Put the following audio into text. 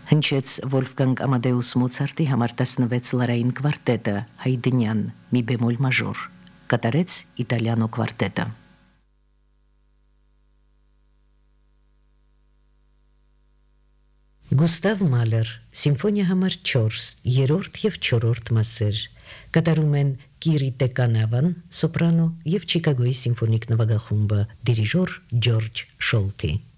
Հնչեց Վոլֆգանգ Ամադեուս Մոցարտի համար 16 լարային կվարտետը Հայդնյան մի բեմոլ մաժոր, կատարեց Իտալիանո կվարտետը։ Գուստավ Մալեր, Սիմֆոնիա համար 4, երրորդ և չորրորդ մասեր, կատարում են Կիրի Տեկանավան, սոպրանո և Չիկագոյի սիմֆոնիկ նվագախումբը, դիրիժոր Ջորջ Շոլթի։